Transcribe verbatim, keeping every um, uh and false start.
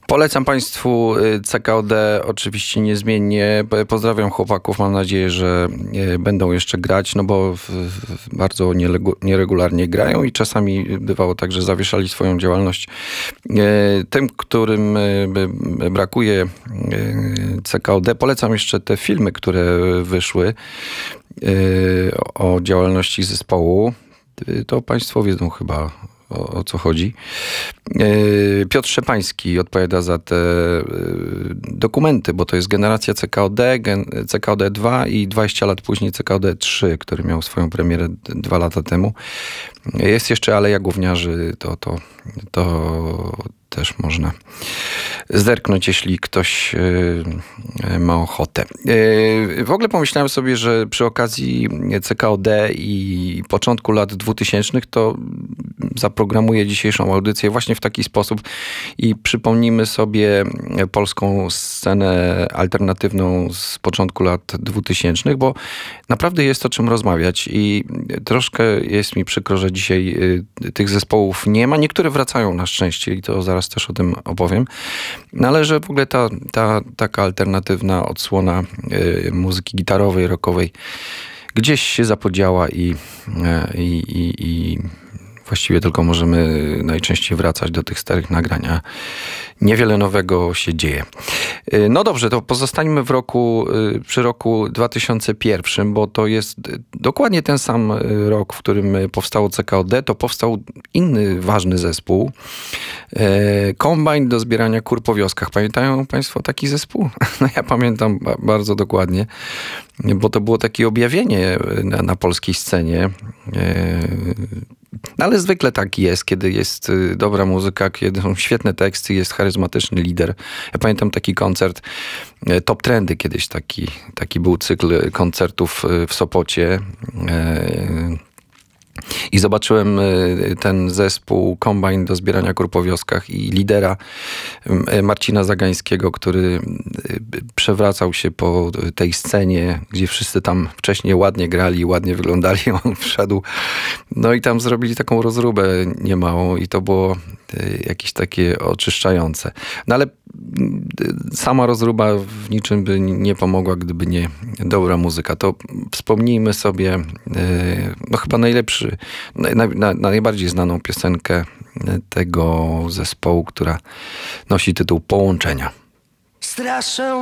Polecam Państwu C K O D oczywiście niezmiennie. Pozdrawiam chłopaków. Mam nadzieję, że będą jeszcze grać, no bo bardzo nieregularnie grają i czasami bywało tak, że zawieszali swoją działalność. Tym, którym brakuje C K O D, polecam jeszcze te filmy, które wyszły o działalności zespołu. To Państwo wiedzą chyba, O, o co chodzi. Piotr Szczepański odpowiada za te dokumenty, bo to jest generacja C K O D, C K O D dwa i dwadzieścia lat później C K O D trzy, który miał swoją premierę dwa lata temu. Jest jeszcze Aleja Gówniarzy, to, to, to też można zerknąć, jeśli ktoś ma ochotę. W ogóle pomyślałem sobie, że przy okazji C K O D i początku lat dwutysięcznych to zaprogramuję dzisiejszą audycję właśnie w taki sposób i przypomnimy sobie polską scenę alternatywną z początku lat dwutysięcznych, bo naprawdę jest o czym rozmawiać i troszkę jest mi przykro, że dzisiaj tych zespołów nie ma. Niektóre wracają na szczęście i to zaraz też o tym opowiem. No ale że w ogóle ta, ta taka alternatywna odsłona y, muzyki gitarowej, rockowej gdzieś się zapodziała i, i, i, i właściwie tylko możemy najczęściej wracać do tych starych nagrań, a niewiele nowego się dzieje. No dobrze, to pozostańmy w roku, przy roku dwa tysiące pierwszym, bo to jest dokładnie ten sam rok, w którym powstało C K O D. To powstał inny ważny zespół. Combine do zbierania kur po wioskach. Pamiętają Państwo taki zespół? No ja pamiętam bardzo dokładnie, bo to było takie objawienie na, na polskiej scenie. No ale zwykle tak jest, kiedy jest dobra muzyka, kiedy są świetne teksty, jest charyzmatyczny lider. Ja pamiętam taki koncert, Top Trendy kiedyś, taki, taki był cykl koncertów w Sopocie. I zobaczyłem ten zespół Combine do zbierania kur po wioskach i lidera Marcina Zagańskiego, który przewracał się po tej scenie, gdzie wszyscy tam wcześniej ładnie grali, ładnie wyglądali. On wszedł. No i tam zrobili taką rozróbę niemałą i to było jakieś takie oczyszczające. No ale sama rozróba w niczym by nie pomogła, gdyby nie dobra muzyka. To wspomnijmy sobie no chyba najlepszy, na, na, najbardziej znaną piosenkę tego zespołu, która nosi tytuł Połączenia. Straszę